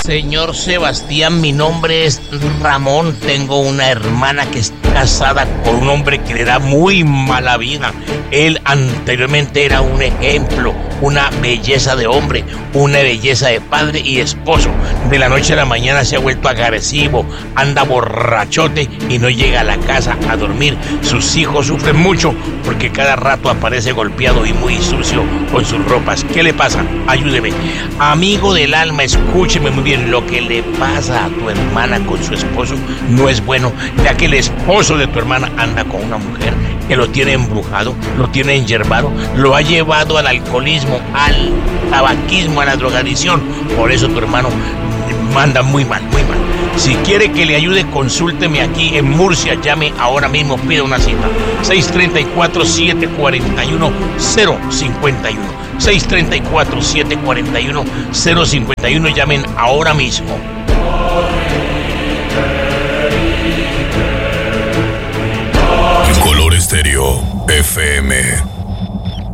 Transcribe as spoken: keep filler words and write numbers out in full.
Señor Sebastián, mi nombre es Ramón. Tengo una hermana que está casada con un hombre que le da muy mala vida. Él anteriormente era un ejemplo, una belleza de hombre, una belleza de padre y esposo. De la noche a la mañana se ha vuelto agresivo, anda borrachote y no llega a la casa a dormir. Sus hijos sufren mucho porque cada rato aparece golpeado y muy sucio con sus ropas. ¿Qué le pasa? Ayúdeme. Amigo del alma, escúcheme muy bien. Lo que le pasa a tu hermana con su esposo no es bueno, ya que el esposo de tu hermana anda con una mujer que lo tiene embrujado, lo tiene enyerbado, lo ha llevado al alcoholismo, al tabaquismo, a la drogadicción. Por eso tu hermano manda muy mal, muy mal. Si quiere que le ayude, consúlteme aquí en Murcia. Llame ahora mismo, pida una cita. seis tres cuatro, siete cuatro uno, cero cinco uno. seis tres cuatro, siete cuatro uno, cero cinco uno. Llamen ahora mismo. Color Estéreo F M.